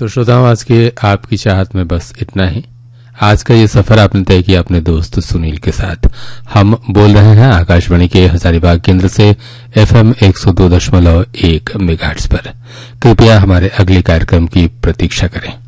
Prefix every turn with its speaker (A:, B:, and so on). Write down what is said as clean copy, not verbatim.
A: तो श्रोताओं, आज के आपकी चाहत में बस इतना ही। आज का ये सफर आपने तय किया अपने दोस्त सुनील के साथ। हम बोल रहे हैं आकाशवाणी के हजारीबाग केंद्र से FM 102.1 मेगाहर्ट्ज पर। कृपया हमारे अगले कार्यक्रम की प्रतीक्षा करें।